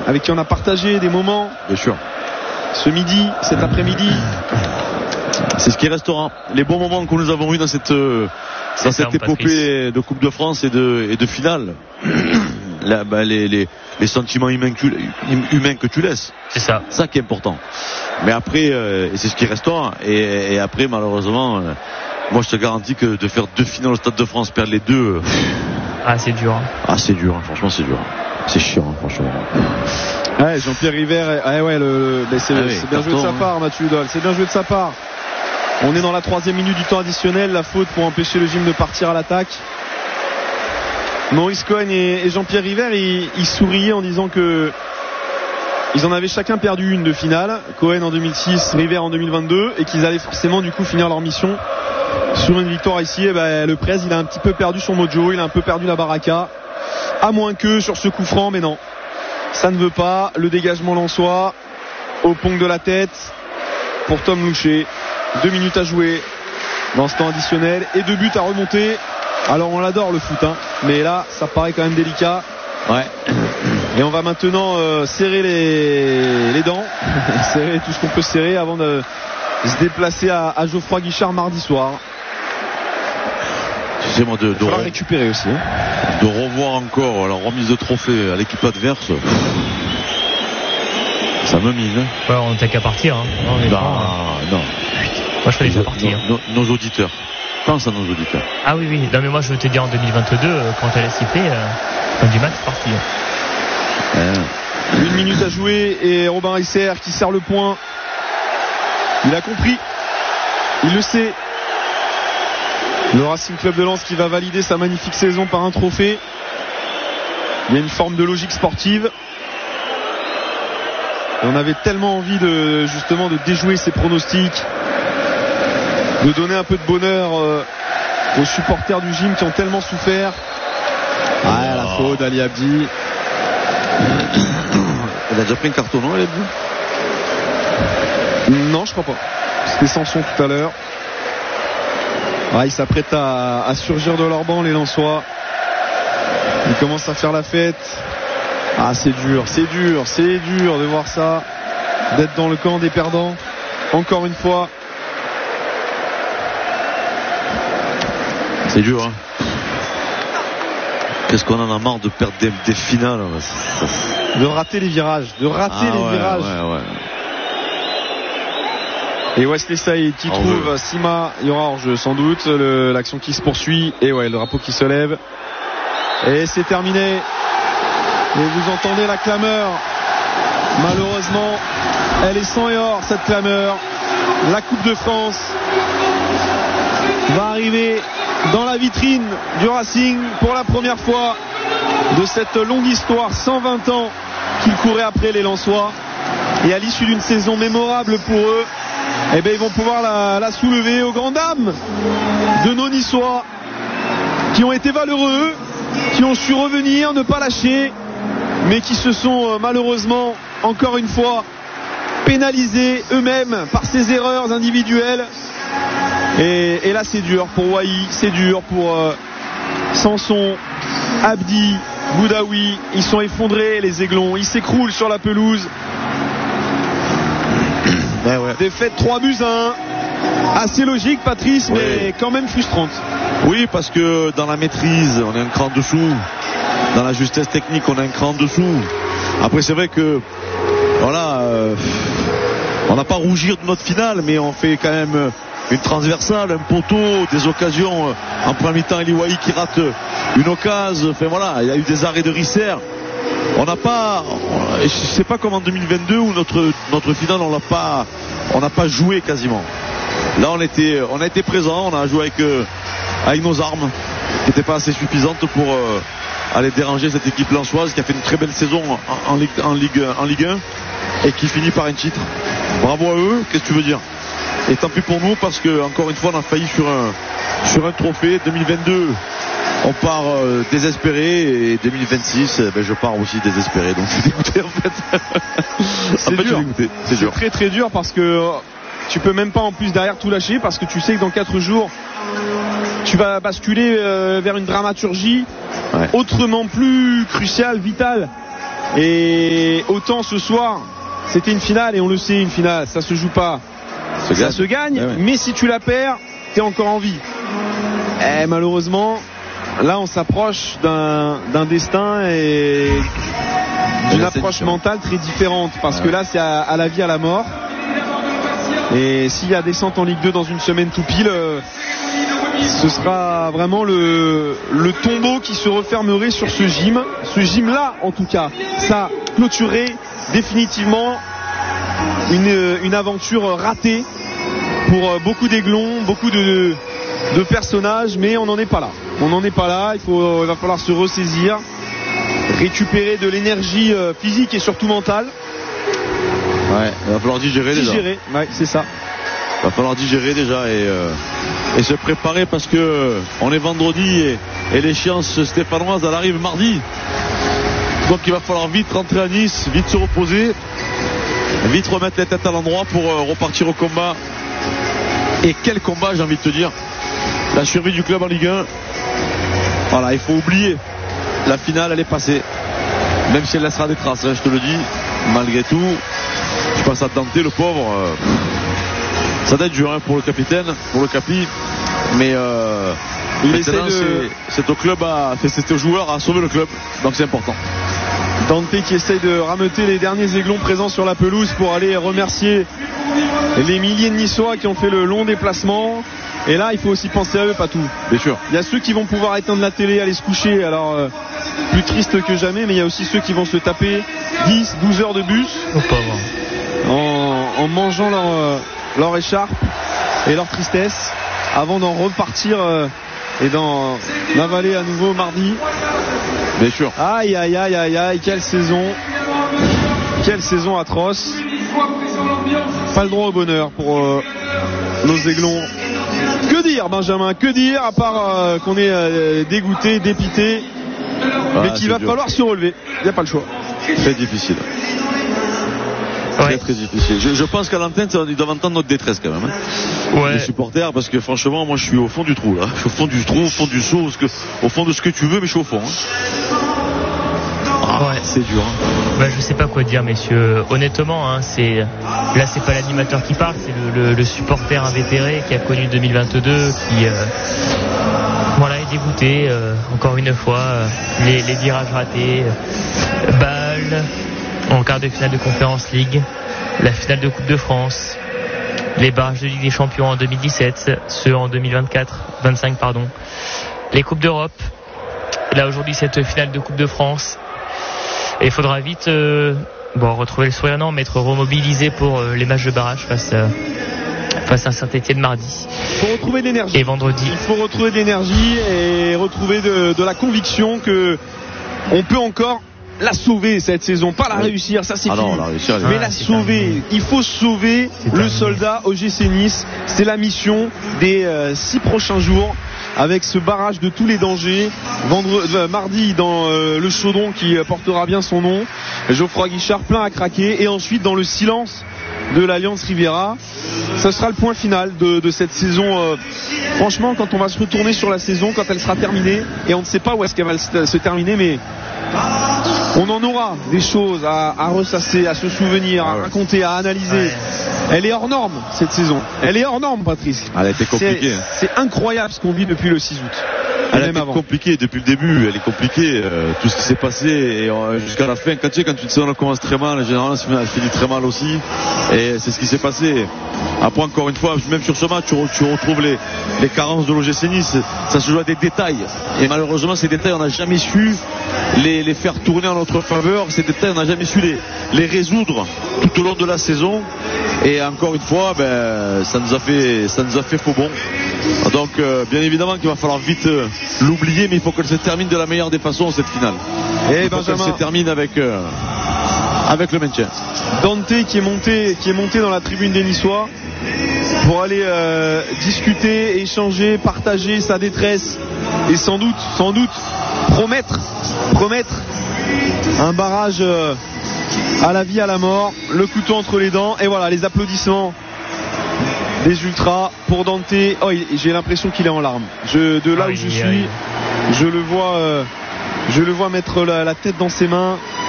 avec qui on a partagé des moments. Bien sûr. Ce midi, cet après-midi. C'est ce qui restera. Les bons moments que nous avons eus dans cette épopée de Coupe de France et de finale. Là, les sentiments humains que tu laisses. C'est ça. Ça qui est important. Mais après, c'est ce qui restera. Et après, malheureusement, moi je te garantis que de faire 2 finales au Stade de France, perdre les 2. C'est dur. C'est dur, franchement c'est dur. C'est chiant, franchement. Ouais, Jean-Pierre River, c'est bien joué de sa part, Mathieu Hudol. C'est bien joué de sa part. On est dans la 3e minute du temps additionnel. La faute pour empêcher le gym de partir à l'attaque. Maurice Cohen et Jean-Pierre River, ils souriaient en disant que ils en avaient chacun perdu une de finale. Cohen en 2006, River en 2022, et qu'ils allaient forcément du coup finir leur mission sur une victoire ici. Le Prez, il a un petit peu perdu son mojo, il a un peu perdu la baraka. À moins que sur ce coup franc, mais non. Ça ne veut pas. Le dégagement lensois au pont de la tête pour Tom Louchet. 2 minutes à jouer dans ce temps additionnel et 2 buts à remonter. Alors on l'adore le foot, mais là ça paraît quand même délicat. Ouais. Et on va maintenant serrer les dents, serrer tout ce qu'on peut serrer avant de se déplacer à Geoffroy Guichard mardi soir. Tu sais, moi, il faudra récupérer aussi. De revoir encore la remise de trophée à l'équipe adverse, ça me mine. Ouais, on n'était qu'à partir. Non. Moi je fais déjà partir. Nos auditeurs. Pense à nos auditeurs. Ah oui. Non mais moi je veux te dire en 2022, quand elle a sifflé, fin du match, c'est parti. 1 minute à jouer et Robin Risser qui serre le point. Il a compris. Il le sait. Le Racing Club de Lens qui va valider sa magnifique saison par un trophée. Il y a une forme de logique sportive. Et on avait tellement envie de déjouer ces pronostics, de donner un peu de bonheur aux supporters du gym qui ont tellement souffert. La faute d'Ali Abdi. Elle a déjà pris un carton, non, Ali Abdi? Non, je crois pas. C'était Sanson tout à l'heure. Ils s'apprêtent à surgir de leur banc, les Lensois. Ils commencent à faire la fête. C'est dur de voir ça, d'être dans le camp des perdants encore une fois. C'est dur, Qu'est-ce qu'on en a marre de perdre des finales, de rater les virages, Ouais. Et Wesley Saïd qui trouve Sima, il y aura hors-jeu sans doute. L'action qui se poursuit et le drapeau qui se lève et c'est terminé. Et vous entendez la clameur. Malheureusement, elle est sang et or, cette clameur. La Coupe de France va arriver dans la vitrine du Racing pour la première fois de cette longue histoire, 120 ans qu'ils couraient après les Lensois. Et à l'issue d'une saison mémorable pour eux, ils vont pouvoir la soulever aux grandes dames de nos Niçois qui ont été valeureux, qui ont su revenir, ne pas lâcher, mais qui se sont malheureusement encore une fois pénalisés eux-mêmes par ces erreurs individuelles. Et là c'est dur pour Wai, c'est dur pour Sanson, Abdi, Boudaoui. Ils sont effondrés, les Aiglons, ils s'écroulent sur la pelouse. Défaite 3-1, assez logique, Patrice, mais quand même frustrante. Oui, parce que dans la maîtrise on est un cran dessous, dans la justesse technique on est un cran dessous. Après c'est vrai que on n'a pas à rougir de notre finale, mais on fait quand même une transversale, un poteau, des occasions. En premier mi-temps, Eli Wahi qui rate une occasion. Il y a eu des arrêts de Risser. On n'a pas, je sais pas comme en 2022 où notre finale on n'a pas joué quasiment. Là on a été présent, on a joué avec nos armes qui n'étaient pas assez suffisantes pour aller déranger cette équipe lensoise qui a fait une très belle saison en Ligue 1 et qui finit par un titre. Bravo à eux, qu'est-ce que tu veux dire? Et tant pis pour nous parce que encore une fois on a failli sur un trophée. 2022 on part désespéré et 2026 je pars aussi désespéré, donc c'est dégoûté en fait. C'est dur. C'est très très dur parce que tu peux même pas en plus derrière tout lâcher parce que tu sais que dans 4 jours tu vas basculer vers une dramaturgie autrement plus cruciale, vitale Et autant ce soir, c'était une finale, et on le sait, une finale, ça se joue pas, ça se gagne, ouais. Mais si tu la perds, t'es encore en vie. Et malheureusement, là on s'approche d'un destin et d'une approche mentale très différente, parce que là c'est à la vie, à la mort. Et s'il y a descente en Ligue 2 dans une semaine tout pile, ce sera vraiment le tombeau qui se refermerait sur ce gym là en tout cas. Ça clôturerait définitivement une aventure ratée pour beaucoup d'aiglons, beaucoup de personnages, mais on n'en est pas là. Il va falloir se ressaisir, récupérer de l'énergie physique et surtout mentale. Ouais, il va falloir digérer déjà. Ouais, c'est ça. Il va falloir digérer déjà et se préparer, parce que on est vendredi et l'échéance stéphanoise elle arrive mardi. Donc il va falloir vite rentrer à Nice, vite se reposer, vite remettre les têtes à l'endroit pour repartir au combat. Et quel combat, j'ai envie de te dire. La survie du club en Ligue 1. Voilà, il faut oublier. La finale, elle est passée. Même si elle laissera des traces, hein, je te le dis. Malgré tout, je pense à Dante, le pauvre. Ça doit être dur, hein, pour le capitaine, pour le capi. Mais maintenant, c'est au club, c'est aux joueurs à sauver le club. Donc c'est important. Dante qui essaye de rameuter les derniers aiglons présents sur la pelouse pour aller remercier les milliers de Niçois qui ont fait le long déplacement. Et là, il faut aussi penser à eux, pas tout. Bien sûr. Il y a ceux qui vont pouvoir éteindre la télé, aller se coucher, alors plus triste que jamais, mais il y a aussi ceux qui vont se taper 10, 12 heures de bus en mangeant leur écharpe et leur tristesse avant d'en repartir et d'en avaler à nouveau mardi. Bien sûr. Aïe, aïe, aïe, aïe, aïe, quelle saison atroce. Pas le droit au bonheur pour nos aiglons. Que dire, Benjamin, que dire, à part qu'on est dégoûté, dépité, mais qu'il va falloir se relever. Il n'y a pas le choix. Très difficile. Ouais. Très difficile. Je pense qu'à l'antenne, ils doivent entendre notre détresse quand même. Ouais. Les supporters, parce que franchement, moi je suis au fond du trou là. Je suis au fond du trou, au fond du seau, au fond de ce que tu veux, mais je suis au fond. Ouais. C'est dur. Bah, je sais pas quoi dire, messieurs. Honnêtement, hein, c'est pas l'animateur qui parle, c'est le supporter invétéré qui a connu 2022, qui est dégoûté. Encore une fois, les virages ratés, Bâle en quart de finale de Conference League, la finale de Coupe de France, les barrages de Ligue des Champions en 2017, ceux en 25 pardon, les Coupes d'Europe. Là aujourd'hui, cette finale de Coupe de France. Et il faudra vite retrouver le sourire, mais être remobilisé pour les matchs de barrage face à Saint-Etienne mardi. Il faut retrouver de l'énergie. Et vendredi. Il faut retrouver de l'énergie et retrouver de la conviction que on peut encore la sauver cette saison, pas la réussir, ça c'est fini. Non, la réussir, mais la sauver, terminé. Il faut sauver le soldat OGC Nice. C'est la mission des 6 prochains jours, avec ce barrage de tous les dangers. Mardi dans le chaudron qui portera bien son nom, Geoffroy Guichard plein à craquer, et ensuite dans le silence de l'Alliance Riviera. Ça sera le point final de cette saison. Franchement, quand on va se retourner sur la saison, quand elle sera terminée, et on ne sait pas où est-ce qu'elle va se terminer, mais on en aura des choses à ressasser, à se souvenir, à raconter, à analyser. Ouais. Elle est hors norme cette saison. Elle est hors norme, Patrice. Elle a été compliquée. C'est incroyable ce qu'on vit depuis le 6 août. Elle a été compliquée depuis le début. Elle est compliquée. Tout ce qui s'est passé et jusqu'à la fin. Quand une saison commence très mal, généralement elle finit très mal aussi. Et c'est ce qui s'est passé. Après, encore une fois, même sur ce match, tu retrouves les carences de l'OGC Nice. Ça se joue à des détails. Et malheureusement, ces détails, on n'a jamais su les faire tourner en notre faveur. Ces détails, on n'a jamais su les résoudre tout au long de la saison. Et encore une fois, ça nous a fait faux bon. Donc, bien évidemment qu'il va falloir vite l'oublier, mais il faut qu'elle se termine de la meilleure des façons, cette finale. Et Benjamin, qu'elle se termine avec le maintien. Dante qui est monté dans la tribune des Niçois pour aller discuter, échanger, partager sa détresse et sans doute promettre un barrage à la vie, à la mort, le couteau entre les dents. Et voilà, les applaudissements des ultras pour Dante. Oh, j'ai l'impression qu'il est en larmes. De là où je suis, je le vois mettre la tête dans ses mains